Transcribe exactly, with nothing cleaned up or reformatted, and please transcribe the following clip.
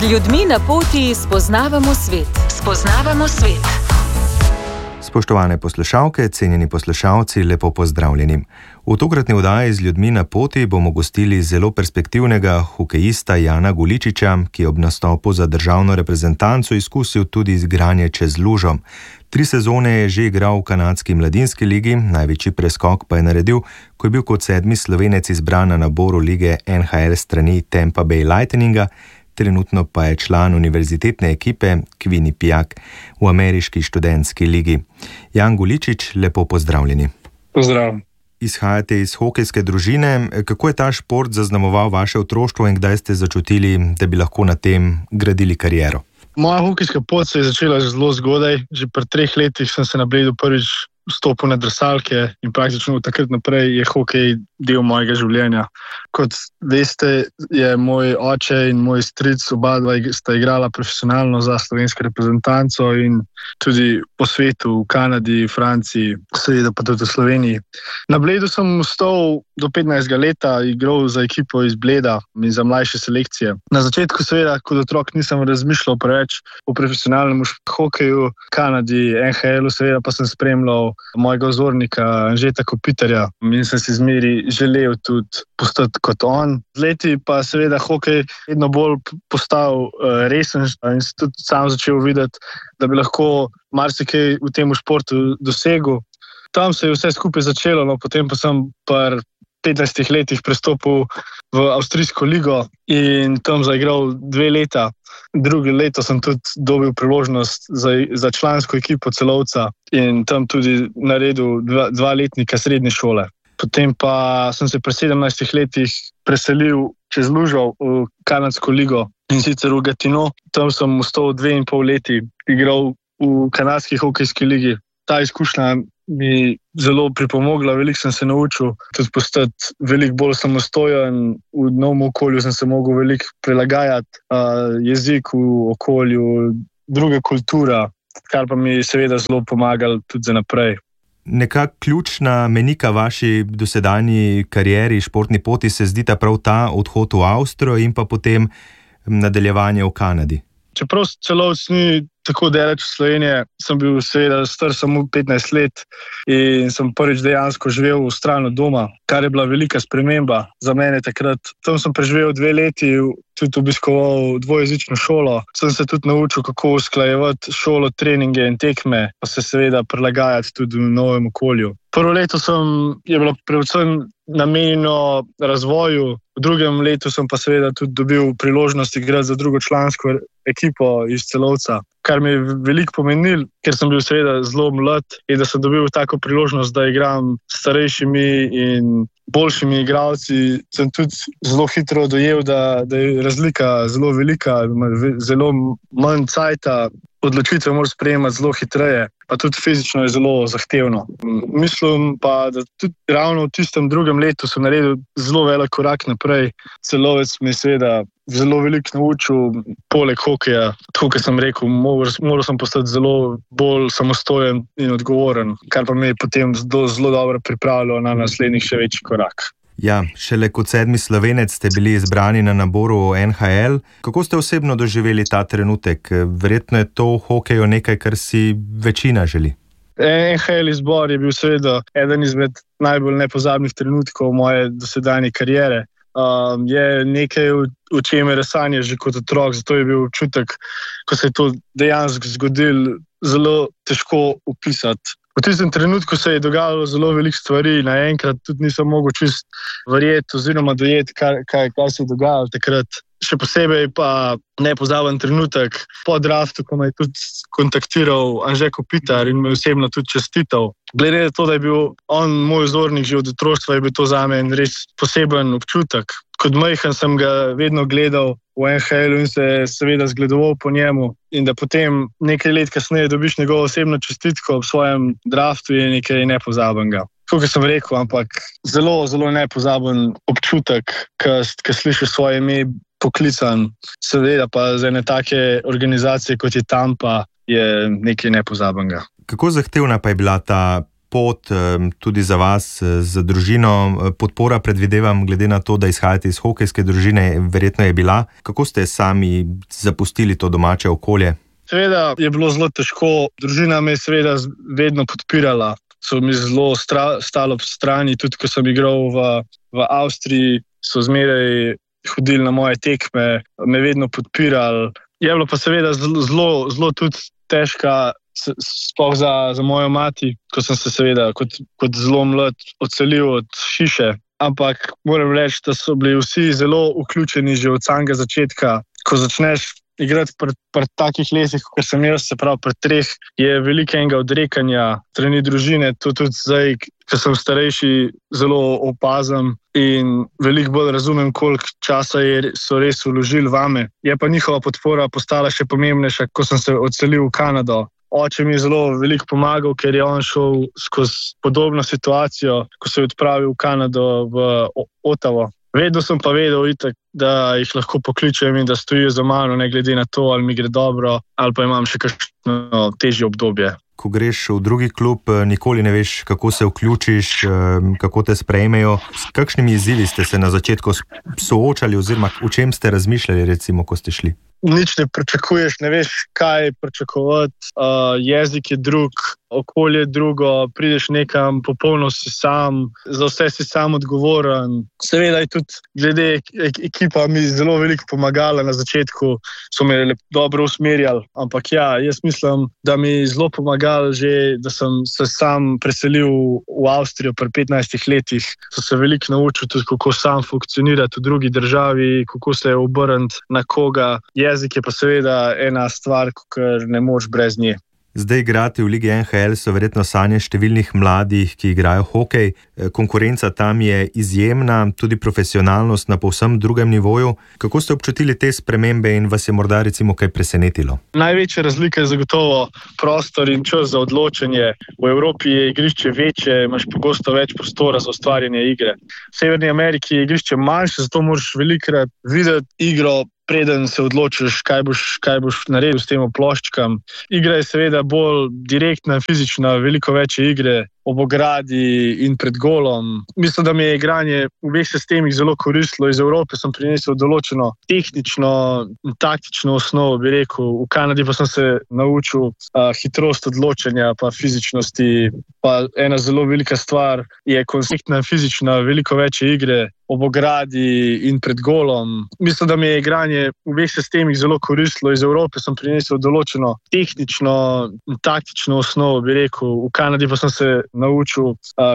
ljudmi na poti spoznavamo svet. Spoznavamo svet. Spoštovane poslušalke, cenjeni poslušalci, lepo pozdravljeni. V tokratni oddaji z ljudmi na poti bomo gostili zelo perspektivnega hokejista Jana Guličiča, ki je ob nastopu za državno reprezentanco izkusil tudi igranje čez lužo. Tri sezone je že igral v kanadski mladinski ligi, največji preskok pa je naredil, ko je bil kot sedmi Slovenec izbran na naboru lige N H L strani Tampa Bay Lightninga, trenutno pa je član univerzitetne ekipe Quinnipiac v ameriški študentski ligi. Jan Guličič, lepo pozdravljeni. Pozdrav. Izhajate iz hokejske družine. Kako je ta šport zaznamoval vaše otroštvo in kdaj ste začutili, da bi lahko na tem gradili kariero? Moja hokejska pot se je začela zelo zgodaj. Že pri treh letih sem se na Bledu prvič vstopil na drsalke in praktično od takrat naprej je hokej del mojega življenja. Kot veste, je moj oče in moj stric oba dva sta igrala profesionalno za slovensko reprezentanco in tudi po svetu, v Kanadi, Franciji, seveda pa tudi v Sloveniji. Na Bledu sem ostal do petnajstega leta, igral za ekipo iz Bleda in za mlajše selekcije. Na začetku seveda kot otrok nisem razmišljal preveč o profesionalnem hokeju, v Kanadi, N H L-u, seveda pa sem spremljal mojega vzornika Anžeta Kopitarja in sem si zmeri želel tudi postati kot on. Z leti pa seveda hokej vedno bolj postal uh, resen in sem tudi sam začel videti, da bi lahko marsikaj v tem športu dosegel. Tam se je vse skupaj začelo, no potem pa sem pri petnajstih letih prestopil v avstrijsko ligo in tam zaigral dve leta. Drugo leto sem tudi dobil priložnost za, za člansko ekipo Celovca in tam tudi naredil dva, dva letnika srednje šole. Potem pa sem se pri sedemnajstih letih preselil čez lužo v kanadsko ligo in sicer v Gatineau. Tam sem ostal dve in pol leti, igral v kanadski hokejski ligi. Ta izkušnja mi zelo pripomogla, veliko sem se naučil, tudi postati veliko bolj samostojen, v novem okolju sem se mogel veliko prilagajati, uh, jeziku, okolju, druga kultura, kar pa mi seveda zelo pomagalo tudi za naprej. Neka ključna menika vaši dosedanji karieri, športni poti se zdita prav ta odhod v Avstrijo in pa potem nadaljevanje v Kanadi. Čeprav Celovc ni tako daleč v Slovenije, sem bil seveda star samo petnajst let in sem prvič dejansko živel v stranu doma, kar je bila velika sprememba za mene takrat. Tam sem preživel dve leti, tudi obiskoval dvojezično šolo. Sem se tudi naučil, kako usklajevati šolo, treninge in tekme, pa se seveda prilagajati tudi v novem okolju. Prvo leto sem, je bilo predvsem namenjeno razvoju, v drugem letu sem pa seveda tudi dobil priložnost igrati za drugo člansko ekipo iz Celovca, kar mi je veliko pomenil, ker sem bil seveda zelo mlad in da sem dobil tako priložnost, da igram s starejšimi in boljšimi igralci. Sem tudi zelo hitro dojel, da, da je razlika zelo velika, zelo manj cajta, odločitve moraš sprejemati zelo hitreje, pa tudi fizično je zelo zahtevno. Mislim pa, da tudi ravno v tistem drugem letu sem naredil zelo velik korak naprej. Celovec mi je seveda zelo veliko naučil, poleg hokeja, tako kot sem rekel, moral, moral sem postati zelo bolj samostojen in odgovoren, kar pa me je potem zelo, zelo dobro pripravilo na naslednjih še večji korak. Ja, šele kot sedmi Slovenec ste bili izbrani na naboru N H L. Kako ste osebno doživeli ta trenutek? Verjetno je to v hokeju nekaj, kar si večina želi. N H L izbor je bil seveda eden izmed najbolj nepozabnih trenutkov moje dosedanje kariere. Um, je nekaj, v čemer je sanja že kot otrok, zato je bil občutek, ko se je to dejansko zgodilo, zelo težko opisati. V tistem trenutku se je dogajalo zelo veliko stvari, naenkrat tudi nisem mogel čist verjeti oziroma dojeti, kaj, kaj, kaj se je dogajalo takrat. Še posebej pa nepozaben trenutek po draftu, ko me je tudi kontaktiral Anže Kopitar in me osebno tudi čestital. Glede na to, da je bil on moj vzornik že od otroštva, je bil to zame en res poseben občutek. Kot majhen sem ga vedno gledal v N H L-u in se seveda zgledoval po njemu. In da potem nekaj let kasneje dobiš njegovo osebno čestitko ob svojem draftu je nekaj nepozabenega. Tako kot sem rekel, ampak zelo, zelo nepozaben občutek, ko slišiš svoje ime poklican. Seveda pa za ene take organizacije, kot je Tampa, je nekaj nepozabenega. Kako zahtevna pa je bila ta pot tudi za vas, za družino. Podpora, predvidevam, glede na to, da izhajate iz hokejske družine, verjetno je bila. Kako ste sami zapustili to domače okolje? Seveda je bilo zelo težko. Družina me je seveda vedno podpirala. So mi zelo stra, stalo ob strani, tudi ko sem igral v, v Avstriji, so zmeraj hodili na moje tekme, me vedno podpirali. Je bilo pa seveda zelo, zelo tudi težka, sploh za, za mojo mati, ko sem se seveda kot, kot zelo mlad odselil od hiše. Ampak moram reči, da so bili vsi zelo vključeni že od samega začetka. Ko začneš igrati pri, pri takih lesih, kot sem jaz, se pravi pri treh, je veliko enega odrekanja strani družine. To tudi zdaj, ko sem starejši, zelo opazim in veliko bolj razumem, koliko časa je, so res vložili vame. Je pa njihova podpora postala še pomembnejša, ko sem se odselil v Kanado. Oče mi je zelo veliko pomagal, ker je on šel skozi podobno situacijo, ko se je odpravil v Kanado, v Ottawo. Vedno sem pa vedel, itak, da jih lahko pokličem in da stojijo za mano, ne glede na to, ali mi gre dobro, ali pa imam še kakšno težje obdobje. Ko greš v drugi klub, nikoli ne veš, kako se vključiš, kako te sprejmejo. S kakšnimi izzivi ste se na začetku soočali oziroma o čem ste razmišljali, recimo, ko ste šli? Nič ne pričakuješ, ne veš, kaj pričakovati. Uh, jezik je drug, okolje je drugo, prideš nekam, popolno si sam, za vse si sam odgovoren. Seveda je tudi glede ekipa mi zelo veliko pomagala na začetku, so me dobro usmerjali. Ampak ja, jaz mislim, da mi je zelo pomagal že, da sem se sam preselil v Avstrijo pri petnajstih letih. So se veliko naučil tudi, kako sam funkcionirati v drugi državi, kako se obrniti na koga. Jezik je pa seveda ena stvar, ker ne moreš brez nje. Zdaj igrati v Ligi N H L so verjetno sanje številnih mladih, ki igrajo hokej. Konkurenca tam je izjemna, tudi profesionalnost na povsem drugem nivoju. Kako ste občutili te spremembe in vas je morda recimo kaj presenetilo? Največja razlika je zagotovo prostor in čas za odločanje. V Evropi je igrišče večje, imaš pogosto več prostora za ustvarjanje igre. V Severni Ameriki je igrišče manjše, zato moraš velikokrat videti igro, preden se odločiš, kaj boš, kaj boš naredil s tem ploščkam. Igra je seveda bolj direktna, fizična, veliko več igre ob ogradi in pred golom. Mislim, da mi je igranje v obeh sistemih zelo koristilo. Iz Evrope sem prinesel določeno tehnično in taktično osnovo, bi rekel. V Kanadi pa sem se naučil uh, hitrost odločanja, pa fizičnosti. Pa ena zelo velika stvar je konfliktna, fizična, veliko več igre ob ogradi in pred golom. Mislim, da mi je igranje v obeh sistemih zelo koristilo. Iz Evrope sem prinesel določeno tehnično in taktično osnovo, bi rekel. V Kanadi pa sem se naučil uh,